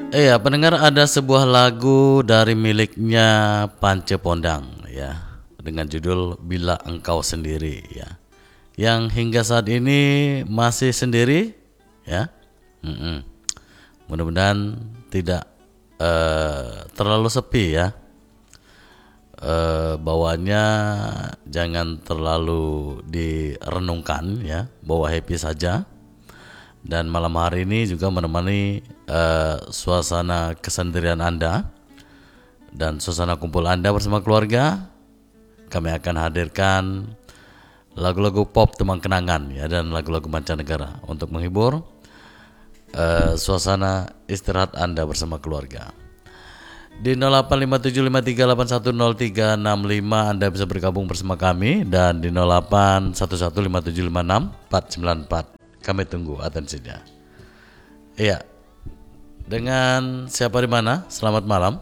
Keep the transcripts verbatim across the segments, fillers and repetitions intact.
Iya, pendengar, ada sebuah lagu dari miliknya Pance Pondang ya, dengan judul Bila Engkau Sendiri ya. Yang hingga saat ini masih sendiri ya. Mm-mm. Mudah-mudahan tidak eh, terlalu sepi ya. Eh, bawaannya jangan terlalu direnungkan ya, bawa happy saja. Dan malam hari ini juga menemani uh, suasana kesendirian Anda dan suasana kumpul Anda bersama keluarga. Kami akan hadirkan lagu-lagu pop teman kenangan ya, dan lagu-lagu mancanegara untuk menghibur uh, suasana istirahat Anda bersama keluarga. Di nol delapan lima tujuh lima tiga delapan satu nol tiga enam lima Anda bisa bergabung bersama kami, dan di nol delapan satu satu lima tujuh lima enam empat sembilan empat. Kami tunggu atensinya. Iya. Dengan siapa di mana? Selamat malam.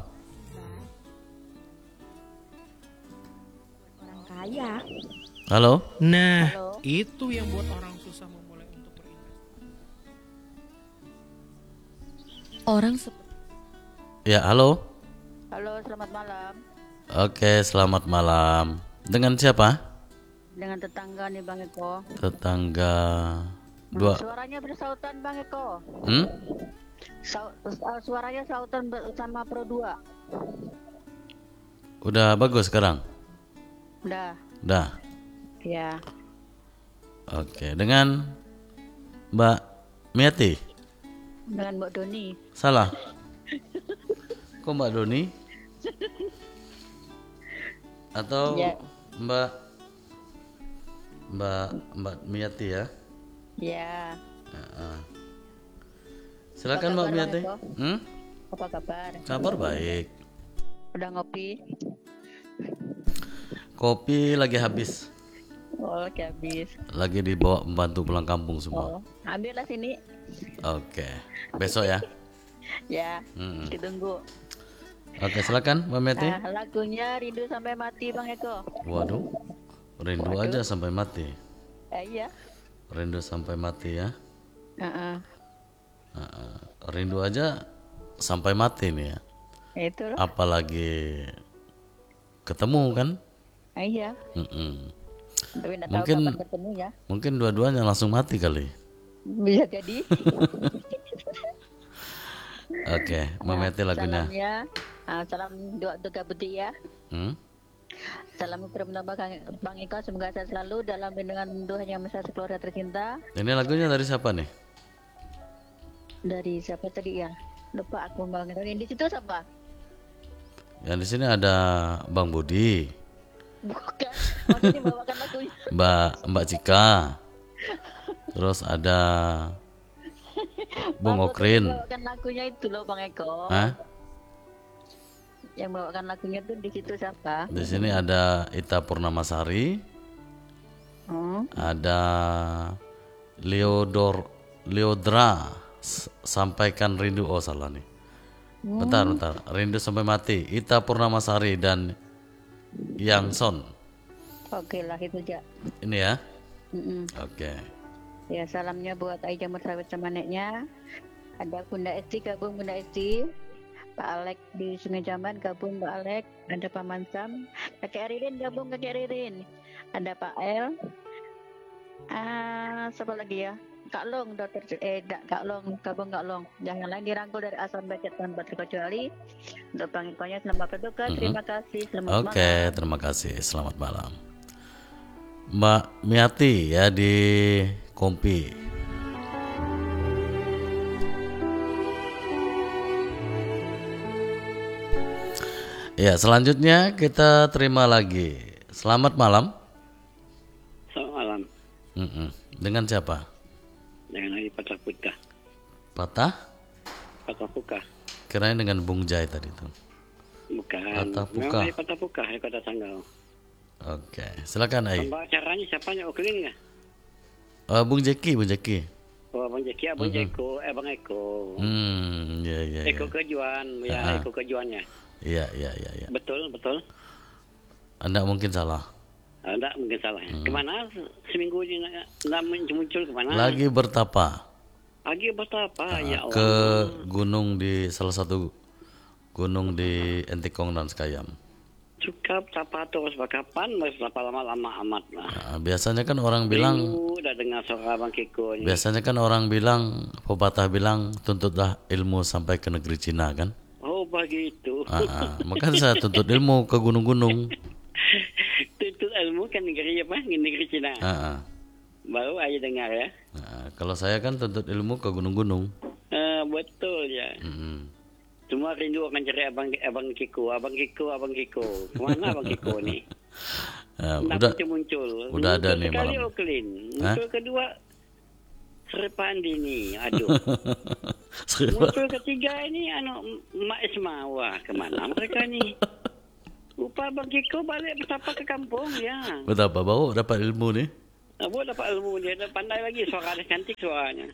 Orang kaya. Halo. Nah, Halo. itu yang buat orang susah memulai untuk berinvestasi. Orang seperti. Ya, halo. Halo, selamat malam. Oke, selamat malam. Dengan siapa? Dengan tetangga nih Bang Eko. Tetangga. Dua. Suaranya bersautan Bang Eko. Hmm? Sau- uh, suaranya sautan bersama Pro dua. Udah bagus sekarang? Udah, Udah. ya. Oke, dengan Mbak Miati? Dengan Mbak Doni. Salah. Kok Mbak Doni? Atau Ya. Mbak Mbak Mbak Miati ya? Ya. Heeh. Silakan Apa Mbak kabar, Miati. Bang Eko? Hmm? Apa kabar? Kabar baik. Udah ngopi? Kopi lagi habis. Oh, oke, habis. Lagi dibawa pembantu pulang kampung semua. Oh, ambillah sini. Oke. Besok ya. Ya, Hmm. ditunggu. Oke, silakan Mbak Miati. Nah, lagunya Rindu Sampai Mati Bang Eko. Waduh. Rindu Waduh. aja sampai mati. Eh, iya. Rindu sampai mati ya. Heeh. Heeh. Rindu aja sampai mati nih ya. Itu loh. Apalagi ketemu kan? Eh, iya. Mm-mm. Tapi enggak tahu Mungkin- kapan ketemu ya. Mungkin dua-duanya langsung mati kali. Bisa jadi. Oke, Mbak Miati lagunya. Salamnya, ah, salam doa duka budi ya. Hmm? Salam menambah Bang Eko, semoga sehat selalu dalam lindungan Tuhan yang Maha Esa, keluarga tercinta. Ini lagunya dari siapa nih? Dari siapa tadi ya? Lupa aku Bang Eko. Di situ siapa? Yang di sini ada Bang Budi, Bukan. Maksudnya bawakan lagunya. Mbak Mbak Cika, terus ada Bung Bang Eko Okrin. bawakan lagunya itu loh Bang Eko. Hah? Yang bawakan lagunya tuh di situ siapa? Di sini ada Ita Purnamasari, Hmm. ada Leodor Leodra S- sampaikan rindu. Oh salah nih. Bentar bentar. Rindu sampai mati. Ita Purnamasari dan Yang Son. Oke lah itu aja. Ini ya. Mm-mm. Oke. Ya, salamnya buat Aija Mursawit sama neneknya. Ada Bunda Esti, gabung Bunda Esti. Pak Alek di Sungai Jamban, gabung Pak Alek. Ada Pak Mansam. Kakek Ririn, gabung Kakek Ririn. Ada Pak El. Ah, siapa lagi ya? Kak Long, dokter eh da, Kak Long, gabung Kak Long. Jangan lagi dirangkul dari asal budget tanpa terkecuali. Untuk Bang Ikonya selamat berduka. Mhm. Terima kasih. Selamat Oke, malam. terima kasih. Selamat malam. Mbak Miati ya di Kompi. Ya, selanjutnya kita terima lagi. Selamat malam. Selamat malam. Mm-mm. Dengan siapa? Dengan lagi Patah Puka. Patah? Patah Puka. Kirain dengan Bung Jai tadi tuh. Bukan. Patah Puka. Memang lagi Patah Puka, ya Kota Sanggau. Oke, silakan Ai. Pembawa acaranya siapanya? Oklin ya? Eh, Bung Jeki, Bung Jeki. Oh, Bang Jeki, Abang Jeko, eh Bang Eko. Hmm, ya ya ya. Eko Kejuan, ya Ah. Eko Kejuannya. Iya, iya, iya, iya. Betul, betul. Anda mungkin salah. Ada mungkin salah. Kemana seminggu ini nggak nggak muncul kemana? Lagi bertapa. Agi betapa ya Allah. ke gunung di salah satu gunung di Entikong dan Sekayam. Suka betapa terus kapan mas berapa lama-lama amat lah. Nah, biasanya kan orang bilang, Minggu udah dengar suara Bang Kiko ini. biasanya kan orang bilang, pepatah bilang tuntutlah ilmu sampai ke negeri Cina kan. Oh begitu. Ah, ah. Makanya saya tuntut ilmu ke gunung-gunung. Tuntut ilmu kan negeri apa? Negeri Cina. Ah, ah. Baru aja dengar ya. Nah, kalau saya kan tuntut ilmu ke gunung-gunung. Eh, betul ya. Mm-mm. Semua rindu akan cari abang abang Kiko, abang Kiko, abang Kiko. Kemana abang Kiko nih? Ah, Nah, udah muncul muncul. udah ada Muncul nih sekali malam. Oklin. Hah? Muncul kedua Serpan Dini. Aduh. Seribu- Muncul ketiga ini anu Mak Isma. Wah, kemana mereka nih? Lupa Bang Kiko balik betapa ke kampung ya. Betapa bau dapat ilmu nih. Nah, buat dapat ilmu dia dah pandai lagi suara dia cantik suaranya.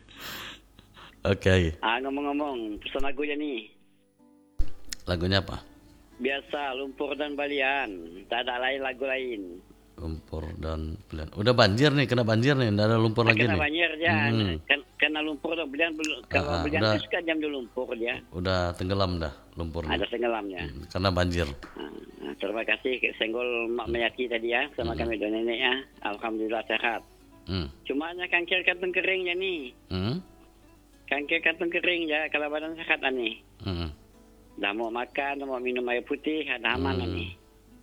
Oke, Ah ngomong-ngomong pesan lagu dia nih. lagunya apa? Biasa lumpur dan balian, tak ada lain lagu lain. Lumpur dan belian. Udah banjir nih, kena banjir nih, nggak ada lumpur lagi Kena nih. banjir dia, Hmm. kan kena lumpur dan belian belum. Kalau Ah, ah, belian udah. itu suka jam di lumpur dia. Udah tenggelam dah lumpurnya. Ada tenggelamnya. Hmm, karena banjir. Ah, ah, terima kasih Kak senggol Mak Mayaki tadi ya sama kami dan nenek ya. Alhamdulillah sehat. Hmm. Cuma hanya kanker kantung keringnya nih. Hmm. Kanker kantung kering ya kalau badan sehat nih. Hmm. Dah mau makan, dah mau minum air putih, ada aman Hmm. nih.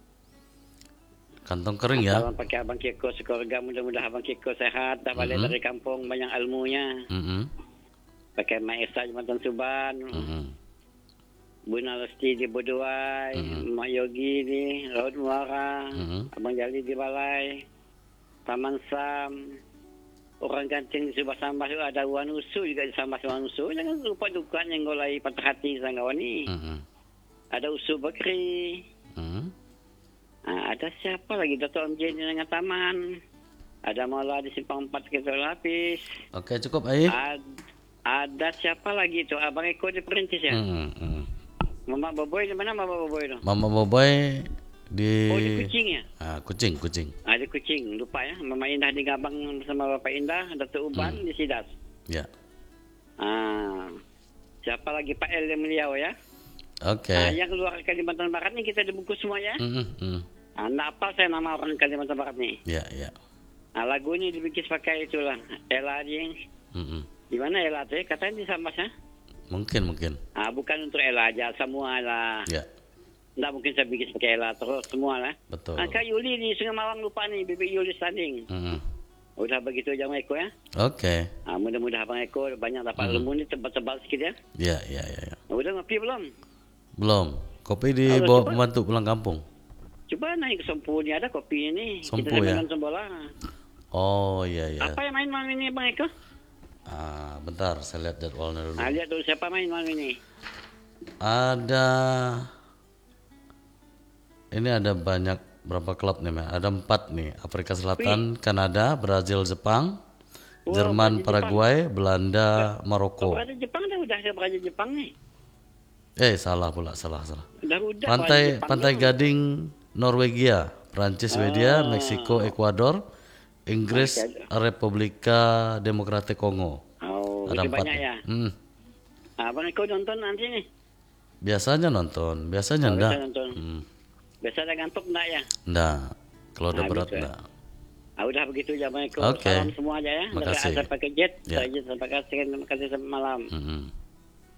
Kantong kering ya. Kalau pakai Abang Kiko sekeluarga mudah-mudahan Abang Kiko sehat, dah balik Mhm. dari kampung banyak ilmunya. Hmm. Pakai Mak Esa Jembatan Suban, Hmm. Bunda Lesti di Bodoai, Mhm. Mak Yogi di Laut Muara, Mhm. Abang Jali di Balai, Taman Sam, orang ganteng di Subah Sambas itu ada Wan Usu juga di Sambas Wan Usu. Jangan lupa juga nyenggolai patah hati sanggawan ni. Hmm. Ada Usu Bakri. Hmm. Ah, ada siapa lagi Dato' M J di Nengat Taman. Ada Maula di Simpang empat Ketua Lapis. Oke, cukup Ai. Ad, ada siapa lagi tu? Abang Eko di Perintis ya? Hmm. Hmm. Mama Boboy di mana Mama Boboy tu? Mama Boboy di Oh di Kucing ya? Ah, kucing, kucing. Ah di Kucing, lupa ya. Mama Indah di Gabang bersama Bapak Indah, Dato' Uban di Sidas. Ya. Ah, siapa lagi Pak El yang Meliau ya? Oke. Ah, yang keluar Kalimantan Barat ni kita dibungkus semua ya. Hmm. Hmm. Ah, nak apa saya nama orang Kalimantan Barat ni? Ya, ya. Ah, lagu ni dibikin pakai itulah. Ella di Hmm. di mana Ella tu? Katanya di Sambas ya? Mungkin, mungkin. Ah, bukan untuk Ella aja, semua lah. Ya, Tak mungkin saya bikin pakai Ella terus semua lah. betul. Ah, Kak Yuli di Sungai Mawang lupa nih, Bibi Yuli Standing. Hmm. Udah begitu aja Bang Eko ya. Oke. Ah, mudah-mudahan Bang Eko banyak dapat Hmm. ilmu ni tebal-tebal sikit ya. Ya, ya, ya, ya. Udah ngopi belum? Belum. Kopi Halo, dibawa coba. pembantu pulang kampung. Coba naik ke Sempu ni ada kopi ni. Sempu, Kita ya? makan sembola. Oh, iya, iya. Apa yang main malam ini Bang Eko? Ah, bentar, saya lihat jadwalnya dulu. Ah, lihat dulu siapa main malam ini. Ada ini ada banyak berapa klub nih, Mas? Ada empat nih. Afrika Selatan, Kanada, Brazil, Jepang, Wah, Jerman, Brazil, Paraguay, Belanda, Maroko. Berada Jepang dah udah ada berada Jepang ni. Eh, salah pula, salah, salah. Dah udah Pantai berada Jepang Pantai dah. Gading, Norwegia, Prancis, Swedia, Meksiko, Ekuador, Inggris, Republika Demokratik Kongo. Oh, Ada itu empat. banyak nih. ya. Hmm. Ah, Bang Eko nonton nanti ni. Biasanya nonton, biasanya Oh, enggak. biasa nonton. Hmm. Biasa ada ngantuk enggak ya? Enggak. Kalau udah Ah, berat gitu ya. enggak. Ah, udah begitu aja Bang Eko. Oke. Salam semua aja ya. Makasih. Dari Azhar pakai jet. Ya. Saya sampai kasih terima kasih sampai malam. Hmm.